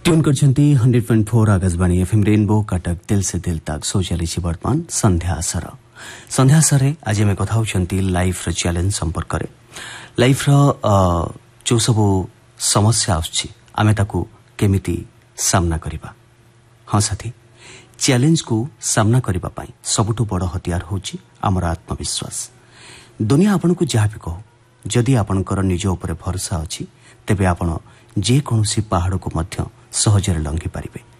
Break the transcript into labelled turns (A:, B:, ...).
A: Tune करछंती 100.4 Akashvani FM rainbow Cuttack दिल से दिल तक सो चलीछि वर्तमान संध्या सरे आज आम कथा होचंती लाइफ रो चैलेंज संपर्क रे लाइफ रो जो सब समस्या आछि आमे ताकू केमिति सामना करिबा। हां साथी, चैलेंज को सामना करिबा पई सबुठु बड़ हथियार होछि हमर आत्मविश्वास। दुनिया आपनको जहाँ भी कहो, जदि आपनकर निज ऊपर भरोसा अछि तेबे आपण जे कोनोसी पहाड़ को मध्य सहजरे लंघि पारिबे।